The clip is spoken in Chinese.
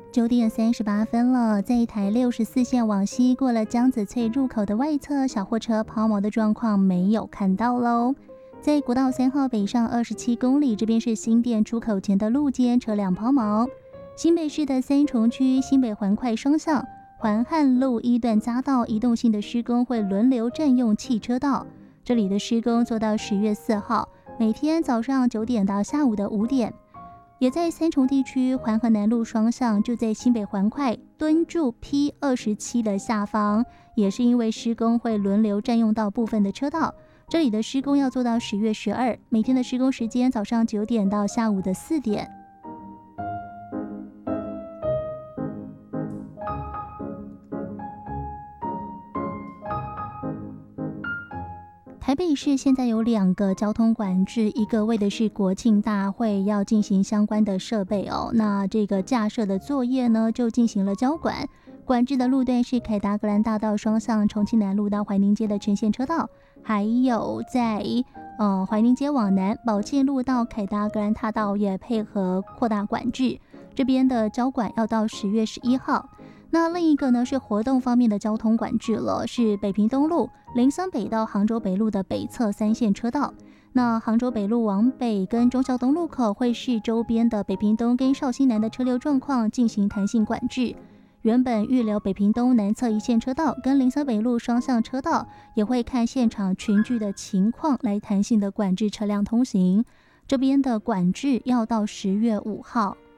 9点38分了，在一台64线往西过了江子翠入口的外侧，小货车抛锚的状况没有看到喽。在国道3号北上27公里，这边是新店出口前的路肩，车辆抛锚。新北市的三重区新北环快双向环汉路一段匝道移动性的施工会轮流占用汽车道，这里的施工做到10月4号，每天早上9点到下午的5点。也在三重地区环河南路双向，就在新北环快敦住 P27 的下方，也是因为施工会轮流占用到部分的车道，这里的施工要做到10月12，每天的施工时间早上9点到下午的4点。台北市现在有2个交通管制，一个为的是国庆大会要进行相关的设备哦，那这个架设的作业呢就进行了交管。管制的路段是凯达格兰大道双向重庆南路到怀宁街的全线车道，还有在怀宁街往南宝剑路到凯达格兰大道也配合扩大管制，这边的交管要到10月11号。那另一个呢是活动方面的交通管制了，是北平东路林森北到杭州北路的北侧3线车道。那杭州北路往北跟忠孝东路口会视周边的北平东跟绍兴南的车流状况进行弹性管制。原本预留北平东南侧1线车道跟林森北路双向车道，也会看现场群聚的情况来弹性的管制车辆通行。这边的管制要到10月5号。